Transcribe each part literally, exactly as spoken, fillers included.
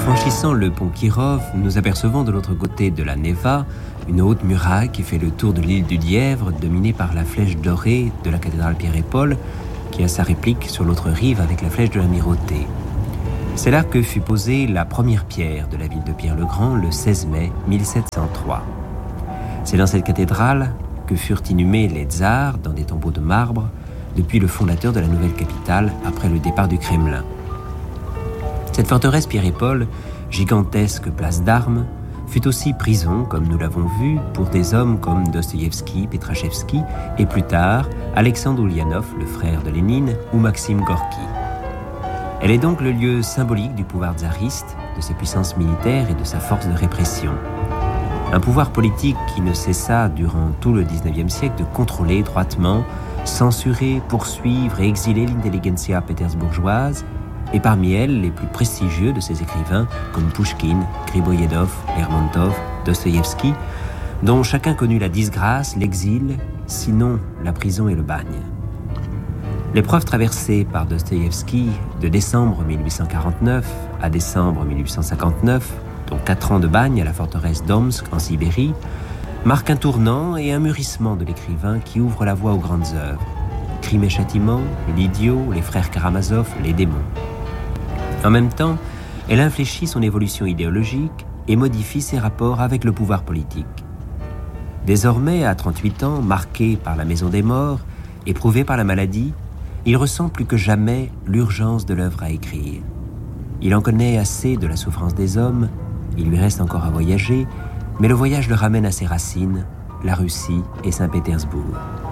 franchissant le pont Kirov, nous apercevons de l'autre côté de la Neva une haute muraille qui fait le tour de l'île du Lièvre, dominée par la flèche dorée de la cathédrale Pierre et Paul, qui a sa réplique sur l'autre rive avec la flèche de l'Amirauté. C'est là que fut posée la première pierre de la ville de Pierre-le-Grand le seize mai mille sept cent trois. C'est dans cette cathédrale que furent inhumés les tsars dans des tombeaux de marbre depuis le fondateur de la nouvelle capitale après le départ du Kremlin. Cette forteresse Pierre et Paul, gigantesque place d'armes, fut aussi prison, comme nous l'avons vu, pour des hommes comme Dostoïevski, Petrachevski et plus tard Alexandre Ulyanov, le frère de Lénine, ou Maxime Gorky. Elle est donc le lieu symbolique du pouvoir tsariste, de ses puissances militaires et de sa force de répression. Un pouvoir politique qui ne cessa durant tout le dix-neuvième siècle de contrôler étroitement, censurer, poursuivre et exiler l'intelligentsia pétersbourgeoise, et parmi elles les plus prestigieux de ses écrivains comme Pouchkine, Griboïedov, Lermontov, Dostoïevski, dont chacun connut la disgrâce, l'exil, sinon la prison et le bagne. L'épreuve traversée par Dostoïevski de décembre mille huit cent quarante-neuf à décembre mille huit cent cinquante-neuf, dont quatre ans de bagne à la forteresse d'Omsk en Sibérie, marque un tournant et un mûrissement de l'écrivain qui ouvre la voie aux grandes œuvres. Crime et châtiment, L'idiot, les frères Karamazov, les démons. En même temps, elle infléchit son évolution idéologique et modifie ses rapports avec le pouvoir politique. Désormais, à trente-huit ans, marqué par la maison des morts, éprouvé par la maladie, il ressent plus que jamais l'urgence de l'œuvre à écrire. Il en connaît assez de la souffrance des hommes, il lui reste encore à voyager, mais le voyage le ramène à ses racines, la Russie et Saint-Pétersbourg.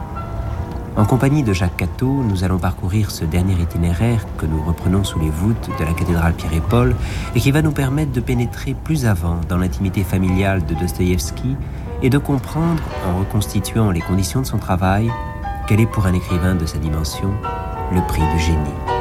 En compagnie de Jacques Cateau, nous allons parcourir ce dernier itinéraire que nous reprenons sous les voûtes de la cathédrale Pierre et Paul et qui va nous permettre de pénétrer plus avant dans l'intimité familiale de Dostoïevski et de comprendre, en reconstituant les conditions de son travail, quel est pour un écrivain de sa dimension le prix du génie.